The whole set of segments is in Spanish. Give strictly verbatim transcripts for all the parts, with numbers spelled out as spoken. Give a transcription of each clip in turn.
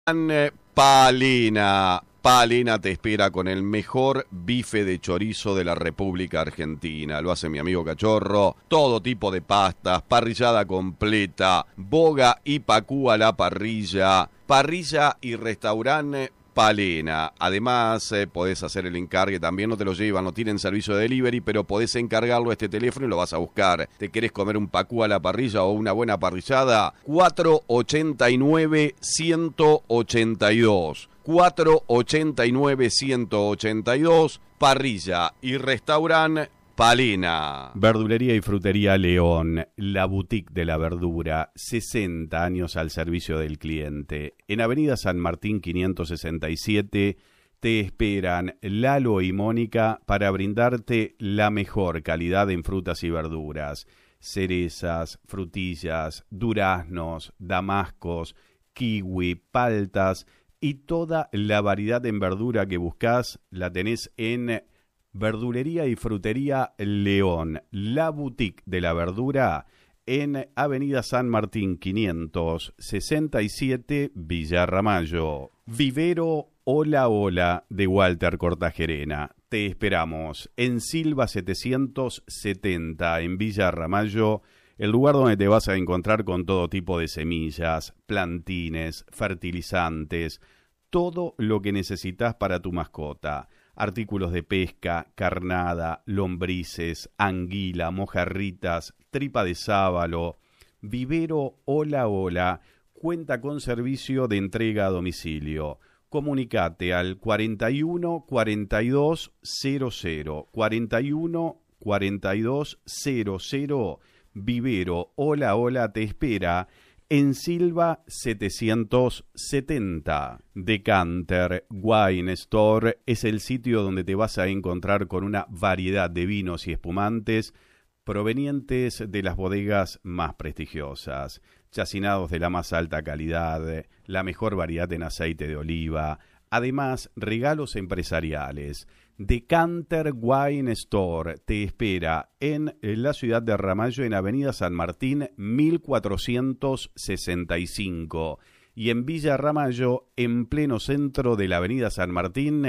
Palena. Palena te espera con el mejor bife de chorizo de la República Argentina. Lo hace mi amigo Cachorro. Todo tipo de pastas, parrillada completa, boga y pacú a la parrilla, parrilla y restaurante Palena. Además, eh, podés hacer el encargue, también no te lo llevan, no tienen servicio de delivery, pero podés encargarlo a este teléfono y lo vas a buscar. ¿Te querés comer un pacú a la parrilla o una buena parrillada? cuatro ochenta y nueve, ciento ochenta y dos. cuatro ochenta y nueve, ciento ochenta y dos. Parrilla y restaurante Palena. Verdulería y frutería León, la boutique de la verdura, sesenta años al servicio del cliente. En Avenida San Martín quinientos sesenta y siete te esperan Lalo y Mónica para brindarte la mejor calidad en frutas y verduras. Cerezas, frutillas, duraznos, damascos, kiwi, paltas y toda la variedad en verdura que buscas la tenés en Verdulería y Frutería León, la boutique de la verdura en Avenida San Martín quinientos sesenta y siete, Villa Ramallo. Vivero Hola Hola de Walter Cortajerena. Te esperamos en Silva setecientos setenta en Villa Ramallo, el lugar donde te vas a encontrar con todo tipo de semillas, plantines, fertilizantes, todo lo que necesitas para tu mascota. Artículos de pesca, carnada, lombrices, anguila, mojarritas, tripa de sábalo. Vivero Hola Hola cuenta con servicio de entrega a domicilio. Comunicate al cuarenta y uno, cuarenta y dos, cero cero, cuarenta y uno, cuarenta y dos, cero cero. Vivero Hola Hola te espera en Silva setecientos setenta. Decanter Wine Store es el sitio donde te vas a encontrar con una variedad de vinos y espumantes provenientes de las bodegas más prestigiosas, chacinados de la más alta calidad, la mejor variedad en aceite de oliva, además regalos empresariales. Decanter Wine Store te espera en la ciudad de Ramallo, en Avenida San Martín mil cuatrocientos sesenta y cinco, y en Villa Ramallo, en pleno centro de la Avenida San Martín,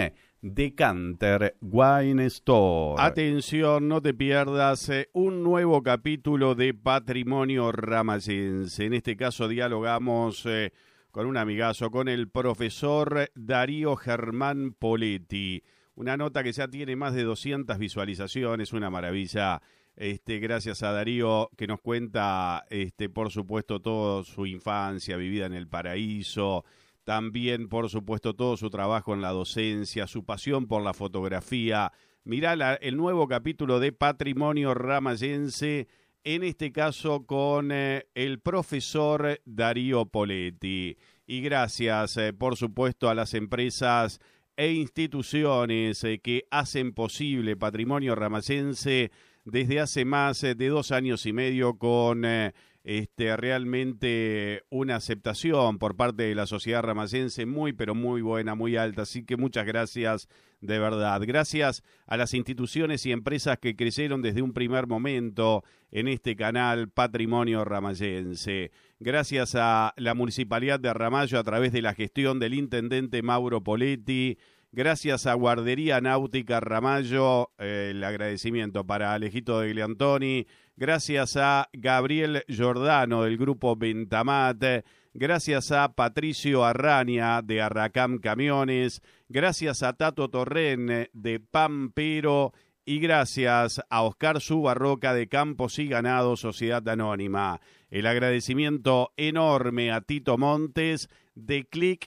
Decanter Wine Store. Atención, no te pierdas eh, un nuevo capítulo de Patrimonio Ramallense. En este caso dialogamos eh, con un amigazo, con el profesor Darío Germán Poletti. Una nota que ya tiene más de doscientas visualizaciones, una maravilla. Este, gracias a Darío, que nos cuenta, este, por supuesto, toda su infancia vivida en el paraíso. También, por supuesto, todo su trabajo en la docencia, su pasión por la fotografía. Mirá la, el nuevo capítulo de Patrimonio Ramallense, en este caso con eh, el profesor Darío Poletti. Y gracias, eh, por supuesto, a las empresas e instituciones eh, que hacen posible Patrimonio Ramallense desde hace más eh, de dos años y medio, con eh, este, realmente una aceptación por parte de la sociedad ramallense muy, pero muy buena, muy alta. Así que muchas gracias, de verdad. Gracias a las instituciones y empresas que creyeron desde un primer momento en este canal Patrimonio Ramallense. Gracias a la Municipalidad de Ramallo a través de la gestión del intendente Mauro Poletti. Gracias a Guardería Náutica Ramallo, eh, el agradecimiento para Alejito de Gliantoni. Gracias a Gabriel Giordano del grupo Ventamat. Gracias a Patricio Arraña de Arracam Camiones. Gracias a Tato Torren de Pampero. Y gracias a Oscar Subarroca de Campos y Ganado Sociedad Anónima. El agradecimiento enorme a Tito Montes de Click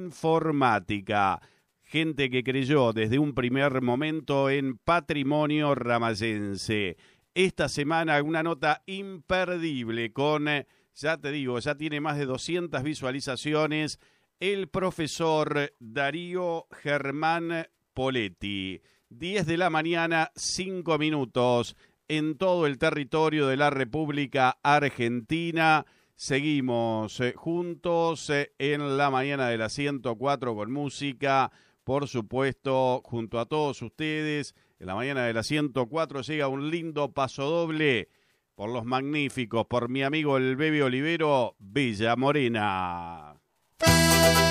Informática. Gente que creyó desde un primer momento en Patrimonio Ramallense. Esta semana una nota imperdible con, ya te digo, ya tiene más de doscientas visualizaciones, el profesor Darío Germán Poletti. diez de la mañana, cinco minutos, en todo el territorio de la República Argentina. Seguimos eh, juntos eh, en la mañana de la ciento cuatro con música. Por supuesto, junto a todos ustedes, en la mañana de la ciento cuatro llega un lindo pasodoble por los magníficos, por mi amigo el Bebe Olivero, Villa Morena.